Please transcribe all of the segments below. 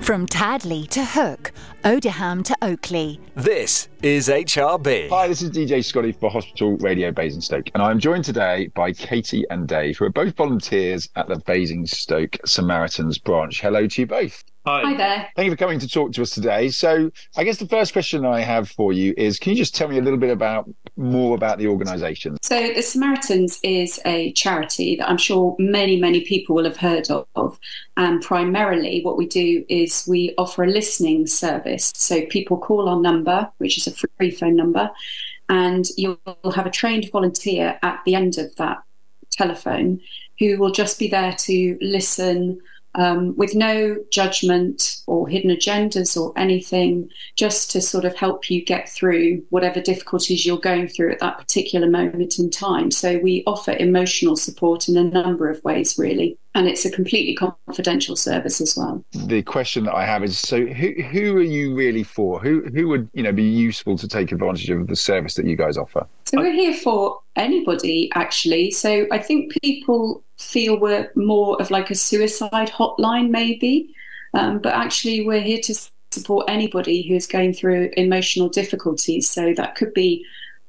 From Tadley to Hook, Odiham to Oakley. This is HRB. Hi, this is DJ Scotty for Hospital Radio Basingstoke, and I'm joined today by Katie and Dave, who are both volunteers at the Basingstoke Samaritans branch. Hello to you both. Hi there. Thank you for coming to talk to us today. So I guess the first question I have for you is, can you just tell me a little bit more about the organisation? So the Samaritans is a charity that I'm sure many people will have heard of. And primarily what we do is we offer a listening service. So people call our number, which is a free phone number, and you'll have a trained volunteer at the end of that telephone who will just be there to listen with no judgment or hidden agendas or anything, just to sort of help you get through whatever difficulties you're going through at that particular moment in time. So we offer emotional support in a number of ways, really. And it's a completely confidential service as well. The question that I have is, so who are you really for? Who would be useful to take advantage of the service that you guys offer? So we're here for anybody, actually. So I think people feel we're more of like a suicide hotline, maybe. But actually, we're here to support anybody who's going through emotional difficulties. So that could be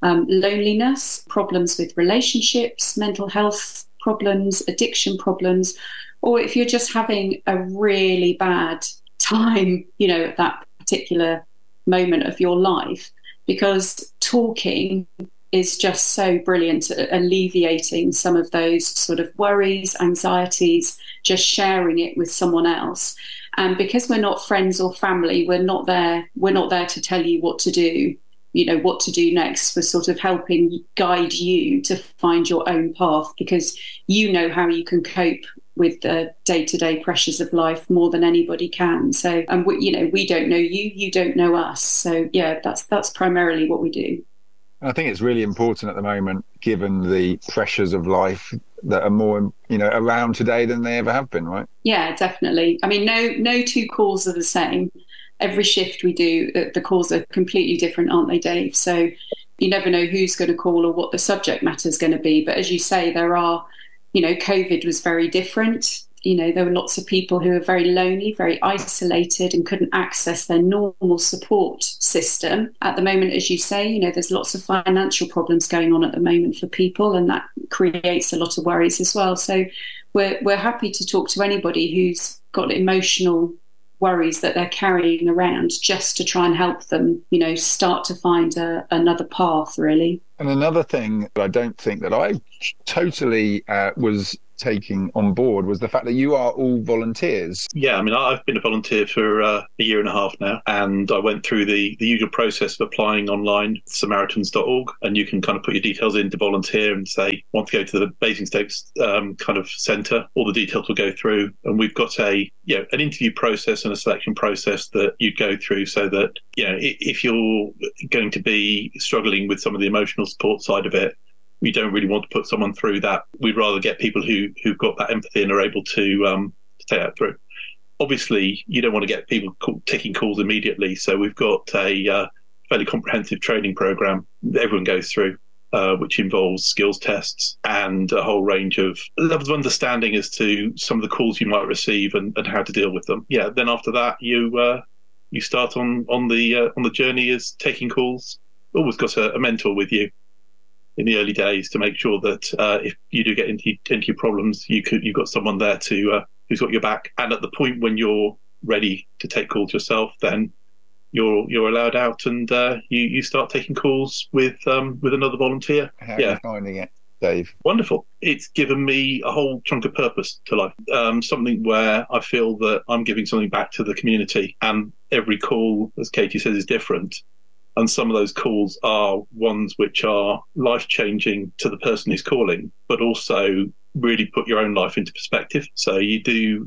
loneliness, problems with relationships, mental health problems, addiction problems, or if you're just having a really bad time, at that particular moment of your life, because talking is just so brilliant at alleviating some of those sort of worries, anxieties, just sharing it with someone else. And because we're not friends or family, we're not there to tell you what to do, what to do next. We're sort of helping guide you to find your own path, because you know how you can cope with the day-to-day pressures of life more than anybody can. So, and we don't know you, you don't know us. So yeah, that's primarily what we do. I think it's really important at the moment, given the pressures of life that are more, around today than they ever have been, right? Yeah, definitely. I mean, no two calls are the same. Every shift we do, the calls are completely different, aren't they, Dave? So you never know who's going to call or what the subject matter is going to be. But as you say, there are, COVID was very different. There were lots of people who were very lonely, very isolated, and couldn't access their normal support system. At the moment, as you say, there's lots of financial problems going on at the moment for people, and that creates a lot of worries as well. So we're happy to talk to anybody who's got emotional worries that they're carrying around, just to try and help them, start to find another path, really. And another thing that I don't think that I totally was taking on board was the fact that you are all volunteers. Yeah, I mean, I've been a volunteer for a year and a half now, and I went through the usual process of applying online, samaritans.org, and you can kind of put your details in to volunteer and say, want to go to the Basingstoke kind of centre. All the details will go through, and we've got an interview process and a selection process that you'd go through, so that, if you're going to be struggling with some of the emotional support side of it, we don't really want to put someone through that. We'd rather get people who've got that empathy and are able to take that through. Obviously, you don't want to get people taking calls immediately. So we've got a fairly comprehensive training program that everyone goes through, which involves skills tests and a whole range of levels of understanding as to some of the calls you might receive and how to deal with them. Yeah. Then after that, you start on the journey as taking calls. Always got a mentor with you in the early days to make sure that if you do get into your problems, you've got someone there who's got your back. And at the point when you're ready to take calls yourself, then you're allowed out and you start taking calls with another volunteer. How are you finding it, Dave? Wonderful. It's given me a whole chunk of purpose to life. Something where I feel that I'm giving something back to the community, and every call, as Katie says, is different. And some of those calls are ones which are life-changing to the person who's calling, but also really put your own life into perspective. So you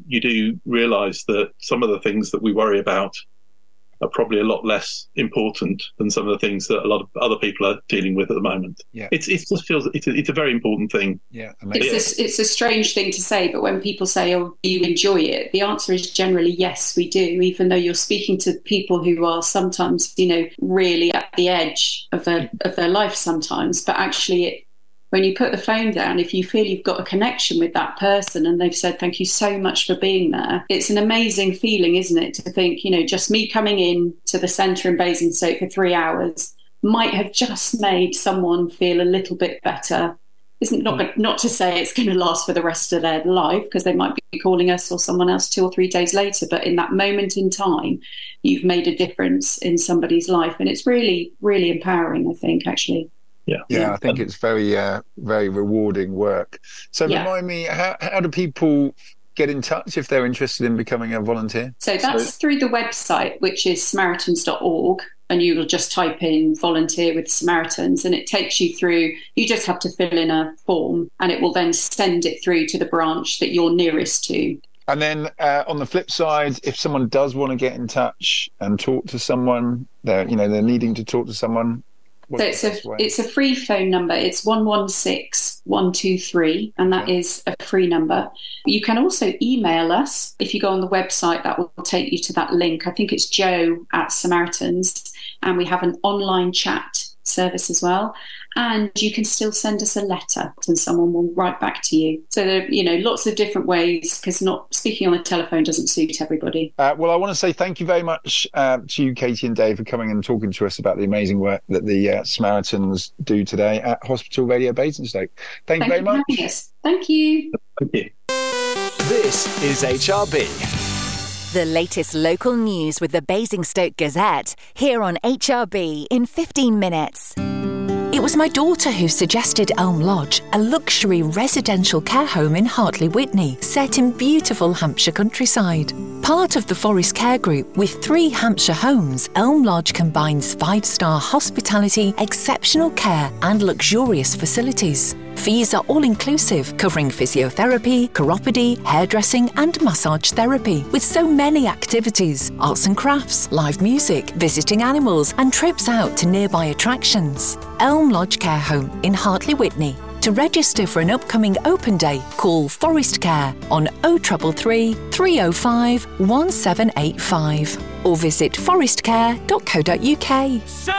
do realise that some of the things that we worry about are probably a lot less important than some of the things that a lot of other people are dealing with at the moment. Yeah, it just feels it's a very important thing. Yeah, it's a strange thing to say, but when people say, "Oh, do you enjoy it?" the answer is generally yes, we do. Even though you're speaking to people who are sometimes, really at the edge of their life sometimes, but actually when you put the phone down, if you feel you've got a connection with that person and they've said, thank you so much for being there, it's an amazing feeling, isn't it? To think, just me coming in to the centre in Basingstoke for 3 hours might have just made someone feel a little bit better. Isn't not to say it's going to last for the rest of their life, because they might be calling us or someone else 2 or 3 days later. But in that moment in time, you've made a difference in somebody's life. And it's really, really empowering, I think, actually. Yeah, I think it's very, very rewarding work. So remind me, how do people get in touch if they're interested in becoming a volunteer? So that's through the website, which is samaritans.org. And you will just type in volunteer with Samaritans and it takes you through. You just have to fill in a form and it will then send it through to the branch that you're nearest to. And then on the flip side, if someone does want to get in touch and talk to someone, they're needing to talk to someone. So it's a free phone number. It's 116 123, and that is a free number. You can also email us. If you go on the website, that will take you to that link. I think it's Joe@Samaritans, and we have an online chat service as well. And you can still send us a letter and someone will write back to you. So there are, lots of different ways, because not speaking on the telephone doesn't suit everybody. Well, I want to say thank you very much to you, Katie and Dave, for coming and talking to us about the amazing work that the Samaritans do today at Hospital Radio Basingstoke. Thank you very much. Thank you. Thank you. This is HRB. The latest local news with the Basingstoke Gazette, here on HRB in 15 minutes. It was my daughter who suggested Elm Lodge, a luxury residential care home in Hartley Witney, set in beautiful Hampshire countryside. Part of the Forest Care Group with 3 Hampshire homes, Elm Lodge combines 5-star hospitality, exceptional care and luxurious facilities. Fees are all-inclusive, covering physiotherapy, chiropody, hairdressing and massage therapy, with so many activities, arts and crafts, live music, visiting animals and trips out to nearby attractions. Elm Lodge Care Home in Hartley Witney. To register for an upcoming open day, call Forest Care on 0333 305 1785 or visit forestcare.co.uk.